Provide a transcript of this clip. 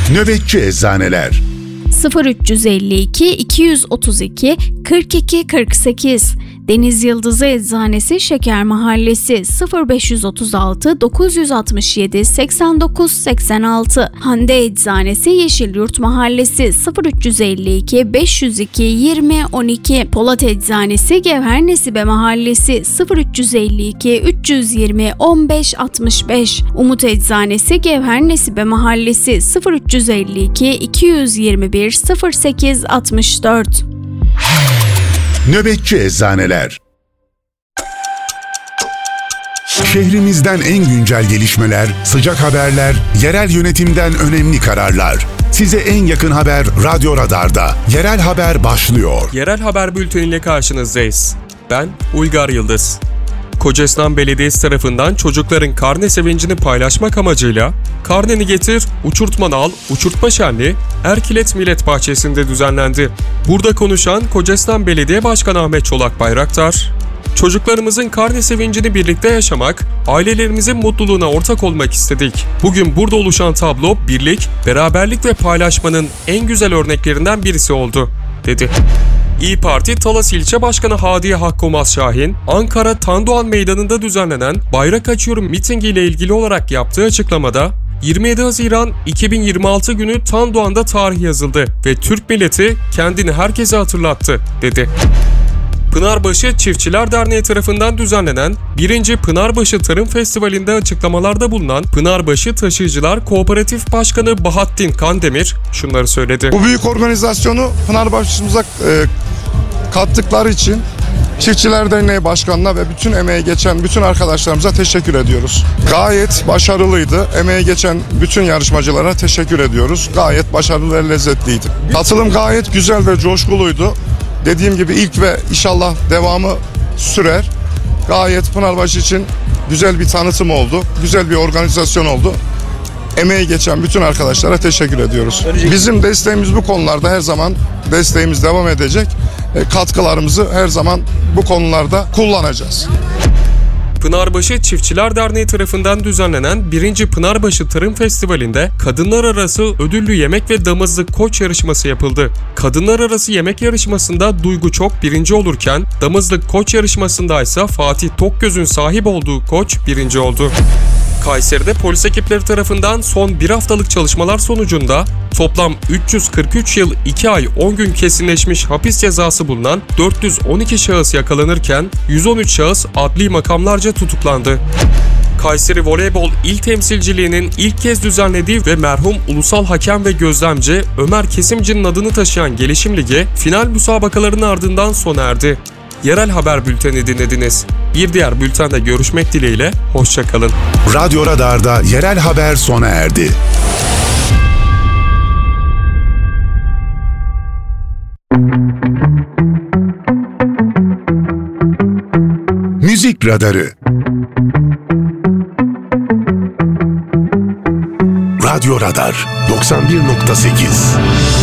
Nöbetçi Eczaneler 0352 232 42 48 Deniz Yıldızı Eczanesi Şeker Mahallesi 0536 967 89 86 Hande Eczanesi Yeşilyurt Mahallesi 0352 502 20 12 Polat Eczanesi Gevher Nesibe Mahallesi 0352 320 15 65 Umut Eczanesi Gevher Nesibe Mahallesi 0352 221 08 64 Nöbetçi Eczaneler. Şehrimizden en güncel gelişmeler, sıcak haberler, yerel yönetimden önemli kararlar. Size en yakın haber Radyo Radar'da. Yerel Haber başlıyor. Yerel Haber bülteniyle karşınızdayız. Ben Uygar Yıldız. Kocaeli Belediyesi tarafından çocukların karne sevincini paylaşmak amacıyla Karneni Getir, Uçurtmanı Al, Uçurtma Şenliği Erkilet Millet Bahçesi'nde düzenlendi. Burada konuşan Kocaeli Belediye Başkanı Ahmet Çolak Bayraktar, çocuklarımızın karne sevincini birlikte yaşamak, ailelerimizin mutluluğuna ortak olmak istedik. Bugün burada oluşan tablo birlik, beraberlik ve paylaşmanın en güzel örneklerinden birisi oldu, dedi. İYİ Parti Talas İlçe Başkanı Hadiye Hakkumaz Şahin, Ankara Tandoğan Meydanı'nda düzenlenen Bayrak Açıyorum mitingi ile ilgili olarak yaptığı açıklamada, 27 Haziran 2026 günü Tandoğan'da tarih yazıldı ve Türk milleti kendini herkese hatırlattı, dedi. Pınarbaşı Çiftçiler Derneği tarafından düzenlenen 1. Pınarbaşı Tarım Festivali'nde açıklamalarda bulunan Pınarbaşı Taşıyıcılar Kooperatif Başkanı Bahattin Kandemir şunları söyledi. Bu büyük organizasyonu Pınarbaşı'mıza kattıkları için Çiftçiler Derneği Başkanı'na ve bütün emeği geçen bütün arkadaşlarımıza teşekkür ediyoruz. Gayet başarılıydı. Emeği geçen bütün yarışmacılara teşekkür ediyoruz. Gayet başarılı ve lezzetliydi. Katılım gayet güzel ve coşkuluydu. Dediğim gibi ilk ve inşallah devamı sürer. Gayet Pınarbaşı için güzel bir tanıtım oldu. Güzel bir organizasyon oldu. Emeği geçen bütün arkadaşlara teşekkür ediyoruz. Bizim desteğimiz bu konularda her zaman desteğimiz devam edecek. Katkılarımızı her zaman bu konularda kullanacağız. Pınarbaşı Çiftçiler Derneği tarafından düzenlenen 1. Pınarbaşı Tarım Festivali'nde kadınlar arası ödüllü yemek ve damızlık koç yarışması yapıldı. Kadınlar arası yemek yarışmasında Duygu Çok birinci olurken damızlık koç yarışmasında ise Fatih Tokgöz'ün sahip olduğu koç birinci oldu. Kayseri'de polis ekipleri tarafından son bir haftalık çalışmalar sonucunda toplam 343 yıl 2 ay 10 gün kesinleşmiş hapis cezası bulunan 412 şahıs yakalanırken 113 şahıs adli makamlarca tutuklandı. Kayseri Voleybol İl Temsilciliği'nin ilk kez düzenlediği ve merhum ulusal hakem ve gözlemci Ömer Kesimci'nin adını taşıyan Gelişim Ligi final müsabakalarının ardından sona erdi. Yerel Haber bülteni dinlediniz. Bir diğer bültende görüşmek dileğiyle, hoşça kalın. Radyo Radar'da Yerel Haber sona erdi. Müzik Radarı. Radyo Radar 91.8